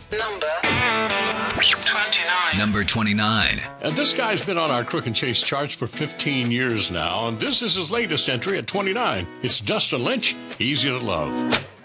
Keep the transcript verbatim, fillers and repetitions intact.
Number twenty-nine. Number twenty-nine. And this guy's been on our Crook and Chase charts for fifteen years now, and this is his latest entry at twenty-nine. It's Dustin Lynch, Easy to Love.